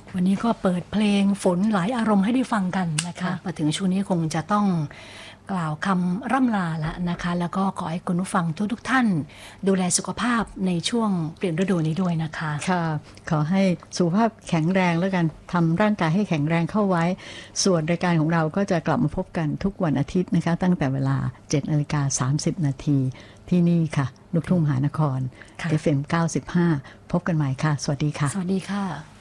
วันนี้ก็เปิดเพลงฝนหลายอารมณ์ให้ได้ฟังกันนะคะมาถึงช่วงนี้คงจะต้องกล่าวคำร่ำลาแล้วนะคะแล้วก็ขอให้คุณผู้ฟังทุกท่านดูแลสุขภาพในช่วงเปลี่ยนฤดูนี้ด้วยนะคะค่ะขอให้สุขภาพแข็งแรงแล้วกันทำร่างกายให้แข็งแรงเข้าไว้ส่วนรายการของเราก็จะกลับมาพบกันทุกวันอาทิตย์นะคะตั้งแต่เวลา 7:30 นาทีที่นี่ค่ะลูกทุ่งมหานคร FM 95 พบกันใหม่ค่ะสวัสดีค่ะสวัสดีค่ะ